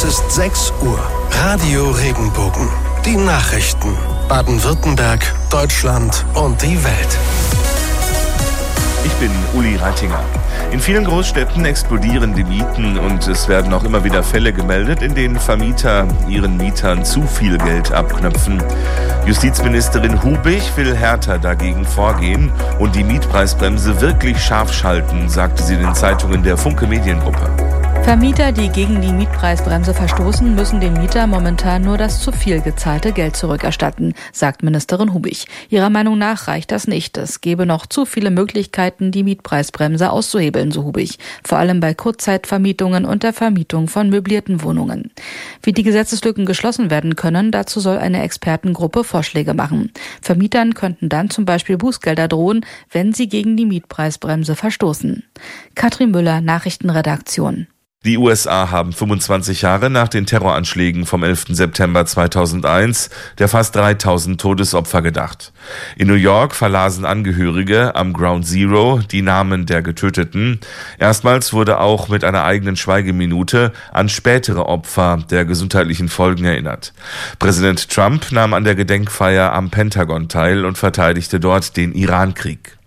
ist 6 Uhr. Radio Regenbogen. Die Nachrichten. Baden-Württemberg, Deutschland und die Welt. Ich bin Uli Reitinger. In vielen Großstädten explodieren die Mieten und es werden auch immer wieder Fälle gemeldet, in denen Vermieter ihren Mietern zu viel Geld abknöpfen. Justizministerin Hubig will härter dagegen vorgehen und die Mietpreisbremse wirklich scharf schalten, sagte sie den Zeitungen der Funke Mediengruppe. Vermieter, die gegen die Mietpreisbremse verstoßen, müssen dem Mieter momentan nur das zu viel gezahlte Geld zurückerstatten, sagt Ministerin Hubig. Ihrer Meinung nach reicht das nicht. Es gebe noch zu viele Möglichkeiten, die Mietpreisbremse auszuhebeln, so Hubig. Vor allem bei Kurzzeitvermietungen und der Vermietung von möblierten Wohnungen. Wie die Gesetzeslücken geschlossen werden können, dazu soll eine Expertengruppe Vorschläge machen. Vermietern könnten dann zum Beispiel Bußgelder drohen, wenn sie gegen die Mietpreisbremse verstoßen. Katrin Müller, Nachrichtenredaktion. Die USA haben 25 Jahre nach den Terroranschlägen vom 11. September 2001 der fast 3000 Todesopfer gedacht. In New York verlasen Angehörige am Ground Zero die Namen der Getöteten. Erstmals wurde auch mit einer eigenen Schweigeminute an spätere Opfer der gesundheitlichen Folgen erinnert. Präsident Trump nahm an der Gedenkfeier am Pentagon teil und verteidigte dort den Irankrieg.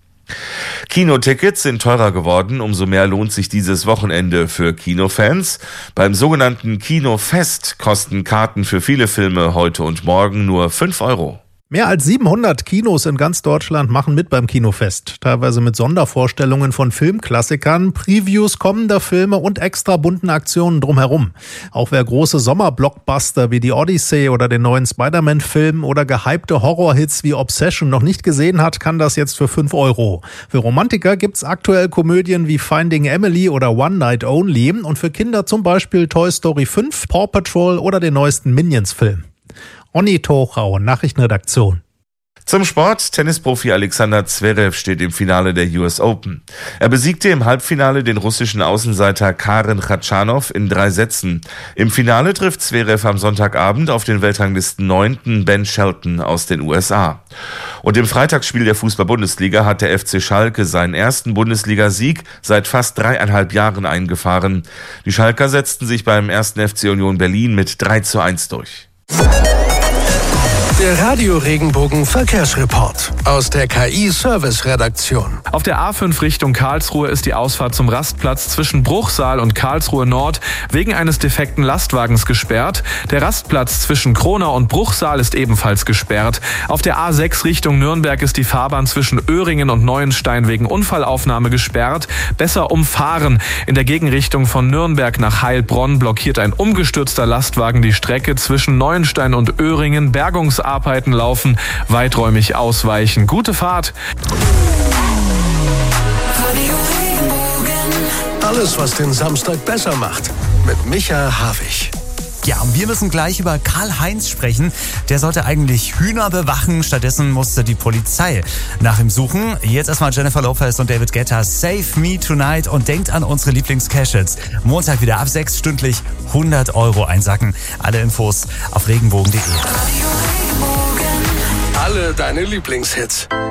Kinotickets sind teurer geworden, umso mehr lohnt sich dieses Wochenende für Kinofans. Beim sogenannten Kinofest kosten Karten für viele Filme heute und morgen nur 5 Euro. Mehr als 700 Kinos in ganz Deutschland machen mit beim Kinofest. Teilweise mit Sondervorstellungen von Filmklassikern, Previews kommender Filme und extra bunten Aktionen drumherum. Auch wer große Sommerblockbuster wie die Odyssey oder den neuen Spider-Man-Film oder gehypte Horrorhits wie Obsession noch nicht gesehen hat, kann das jetzt für 5 Euro. Für Romantiker gibt's aktuell Komödien wie Finding Emily oder One Night Only und für Kinder zum Beispiel Toy Story 5, Paw Patrol oder den neuesten Minions-Film. Onni Tochau, Nachrichtenredaktion. Zum Sport. Tennisprofi Alexander Zverev steht im Finale der US Open. Er besiegte im Halbfinale den russischen Außenseiter Karen Khachanov in 3 Sätzen. Im Finale trifft Zverev am Sonntagabend auf den Weltranglisten 9. Ben Shelton aus den USA. Und im Freitagsspiel der Fußball-Bundesliga hat der FC Schalke seinen ersten Bundesligasieg seit fast 3,5 Jahren eingefahren. Die Schalker setzten sich beim 1. FC Union Berlin mit 3:1 durch. Der Radio Regenbogen Verkehrsreport aus der KI-Service-Redaktion. Auf der A5 Richtung Karlsruhe ist die Ausfahrt zum Rastplatz zwischen Bruchsal und Karlsruhe Nord wegen eines defekten Lastwagens gesperrt. Der Rastplatz zwischen Kronau und Bruchsal ist ebenfalls gesperrt. Auf der A6 Richtung Nürnberg ist die Fahrbahn zwischen Öhringen und Neuenstein wegen Unfallaufnahme gesperrt. Besser umfahren. In der Gegenrichtung von Nürnberg nach Heilbronn blockiert ein umgestürzter Lastwagen die Strecke zwischen Neuenstein und Öhringen. Bergungsarbeiten laufen, weiträumig ausweichen. Gute Fahrt! Alles, was den Samstag besser macht. Mit Micha Havig. Ja, und wir müssen gleich über Karl-Heinz sprechen. Der sollte eigentlich Hühner bewachen. Stattdessen musste die Polizei nach ihm suchen. Jetzt erstmal Jennifer Lopez und David Guetta. Save Me Tonight und denkt an unsere Lieblings-Cash-Hits. Montag wieder ab 6 stündlich 100 Euro einsacken. Alle Infos auf regenbogen.de. Alle deine Lieblingshits.